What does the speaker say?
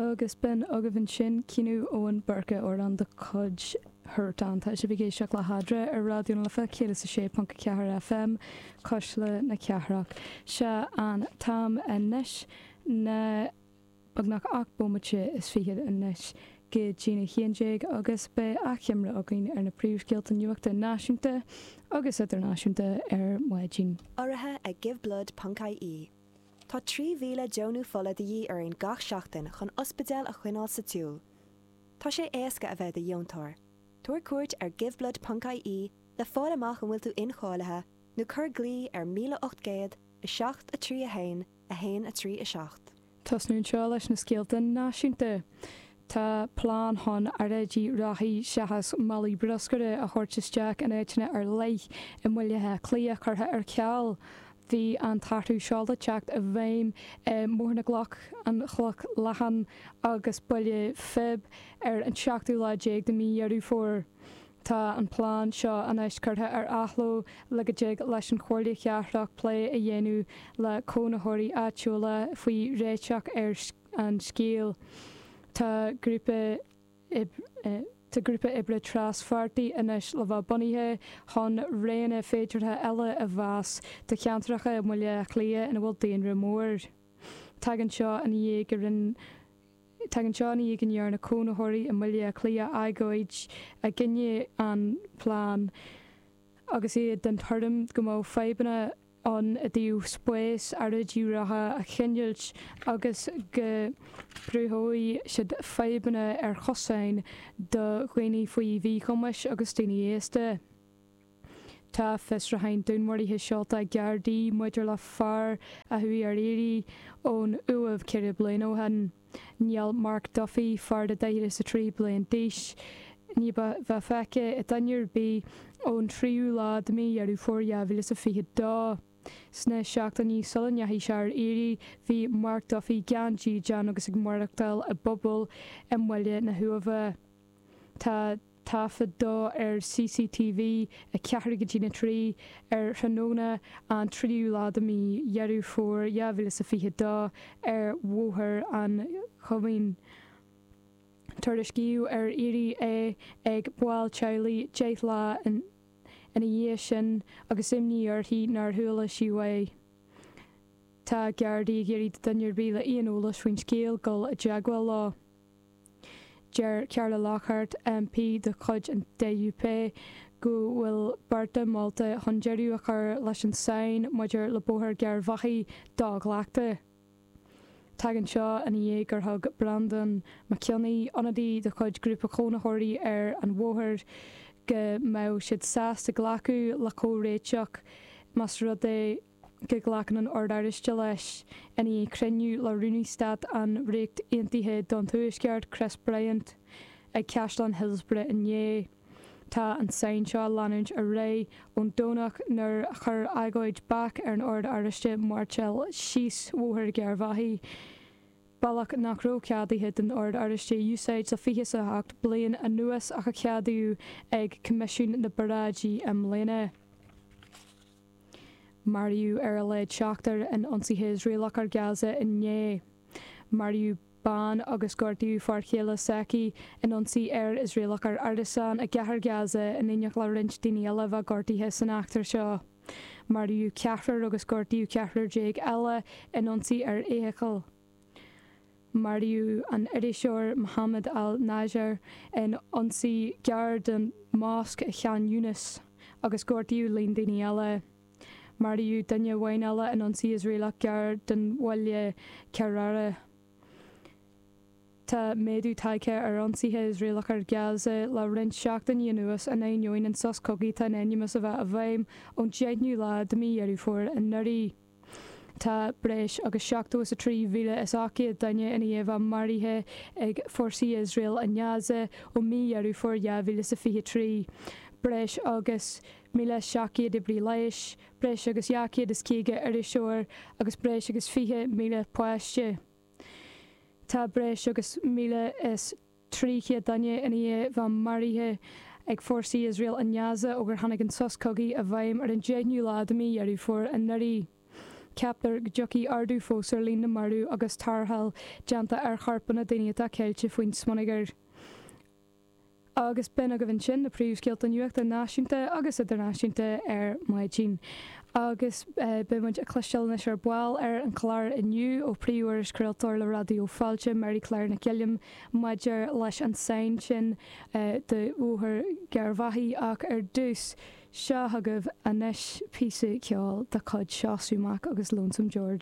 agus ben agah sin cinú óan burca ó an de chuid thuirtán tá sé bhí seach le hadra ar radioúna lefa chéile sa 6.4 FM cosla na ceathraach se an tam inis na bagnach ach bomate is fiad inis go Gina Chéanjig agus be achimra againn ar na príomhscéalta nuachta náisiúnta agus idirnáisiúnta ar muidín. Áirithe a giveblood.ie. Tá 3,000 deonú fola de ar an gach seachtain chun ospidéal a chuineáil sa túl. Tá sé éasca a bheith a dheontóir. Tuair cuairt ar giveblood.ie le fáil amach an bhfuil tú inchállathe nó chur glí ar 1800 a 7 a 3 a 1 a 1 a 3 a 7. Tasnún seo leis na scéalta náisiúnta. Tá plán hon aradí rathaí seachas malí broscure a chuirtisteach an éitine ar leith I muilethe clia chutha ar ceall. Bhí an tartú seála teacht a bhéim mór na ghlach an chloch lechan agus buile fib ar an seachtú le déag de míarú fór. Tá an plán seo an éiscurtha ar athló le go déag leis an chóirla cheartach lé a dhéanú le cónathirí áitiúla faoi réiteach ar an scéal. Tá grúpa ibre trasfartaí inis le bheith bunaithe chun réana féidirtha eile a bheas de cheantracha muile clia ina bhfuil daonra mór. Tagann seo an dhear na cónathirí a muile clia agóid a gcinne an plán agus iad den thuirm go mó febanna an a dtíú spéis ar a dúratha a chinneilt agus go brúthóí siad febanna ar chosáin do chuoine faoi bhí chumas agus daoine éasta. Tá fisrahain dúnmóríthe seolta geardaí muidir le fearr a thuí ar éirí ón uamh ceir bliain ó hen. Níl Mark Duffy fearr de daire sa 3 bliain díis. Ní bheith feice I dainnear bí ón tríú lá de mí arú fór sa fiad dá. Sna seachta ní solanneahí se ar éirí bhí Mark Duffy gantí Jan agus ag marachtal a bobbal I mhaile na thuamh. Tá tafa dó ar CCTV a ceathra go dtí na trí ar Thanóna an tríú lá de mí dhearú fór sa fiad dá ar mhóthar an chomhain. Tuairiscíú ar éirí é ag bháil tealaí déith lá ina dhé sin agus imní orthaí nar thula siúé. Tá geardaí géirí dainnear bí le íonolalas faoin scéal gol a deagháil lá. Dear Cearla Lockhart MP de chuid an DUP go bhfuil Barta Malta chun deirú a chur leis an sain muidir le bóthar gear bhachaí dá ghlaachta. Tagann seo an dhé gur thug Brandon McKinney anadí de chuid grúpa cónathirí ar an bhóthar go mbeadh siad sas a ghlacu le córéiteach mas rud é go ghlachan an ordáiriste leis ina criniú le Rooney-Stad an réict aontaithe don tuaisceart Chris Bryant ag Cashlan Hillsborough in dhé. Tá an sain seo leanúint a ré ón dónach nar chur agóid bac ar an ordáiriste Marcel síos mhóthar gear bhaithí. Ballach nach ró ceadaithe den ordáiriste úsáid sa 28 bliain a nuas ach a ceadú ag comisiún na baráidí am léine. Mariú ar a leid seachtar an ionsaithe Israelach ar Gaza in dhé. Mariú ban agus gortú farchéile seci in ionsaí ar Israelach ar Ardasan a gcethar Gaza in ineach le rint daoine eile bheith gortaithe san achtar seo. Mariú ceathrar agus gortú ceathrar déag eile in ionsaí ar éicheal. Mariú an Irisheoir Mohammed al-Najjar in ionsaí gear den mosc a Chan Yunis agus gortú líon daoine eile. Mariú duine bhain eile in ionsaí Israelach gear den bhaile Kerara. Tá méadú taice ar ionsaithe Israelach ar Gaza le rint seachtain dhéanúas a éonjóin an sos cogaí tá éonimas a bheith a bhaim ón déitniú lá de mí arú fór in nuirí. Tá breis agus seachtas a 3,000 is aci daine ina dhéobh maríthe ag forsaí Israel a Gaza ó mí arú fór 2023. Breis agus 1,700 de brí leiis, breis agus 200 is cíige ar is seoir agus breis agus 20,000 poiste. Tá breis agus 1,000 is 300 daine ina dhéobh maríthe ag forsaí Israel a Gaza ó gur tháinig an sos cogaí a bhaim ar an déitniú lá de mí arú fór in nuirí. ceaptar go jockey ardú fósar lína marú agus tarthal deanta ar charpanna daine a ceilte faoin smonigar. Agus ben a go bhain sin na príomhscéalta nuachta náisiúnta agus idirnáisiúnta ar maidid sin. Agus bemuid a cloisteilna ar buil ar an chláir inniu ó príomhar scríaltóir le radio fáilte Mary Claire na Gilliam maidir leis an sain sin de úthar gearbhaí ach ar dús seo thugah a neis písa ceáil de chud seaasúach agus Lonesome George.